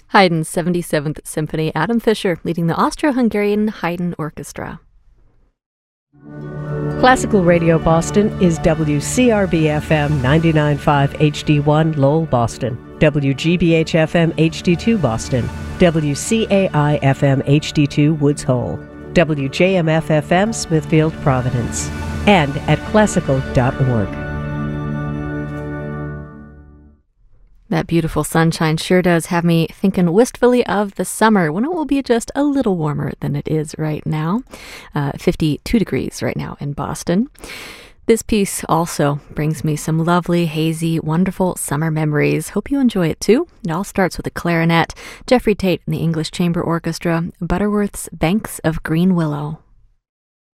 Haydn's 77th Symphony, Adam Fischer leading the Austro-Hungarian Haydn Orchestra. Classical Radio Boston is WCRB-FM 99.5 HD1 Lowell, Boston, WGBH-FM HD2 Boston, WCAI-FM HD2 Woods Hole, WJMF-FM Smithfield, Providence, and at classical.org. That beautiful sunshine sure does have me thinking wistfully of the summer when it will be just a little warmer than it is right now. 52 degrees right now in Boston. This piece also brings me some lovely, hazy, wonderful summer memories. Hope you enjoy it too. It all starts with a clarinet, Jeffrey Tate and the English Chamber Orchestra, Butterworth's Banks of Green Willow.